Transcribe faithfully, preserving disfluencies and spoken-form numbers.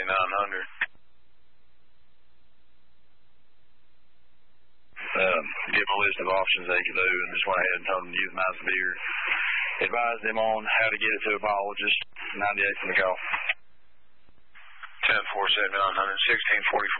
nine hundred. Um, give them a list of options they could do and just went ahead and told them to euthanize the deer. Advise them on how to get it to a biologist. ninety-eight from the call. ten four seven nine hundred, sixteen forty-four.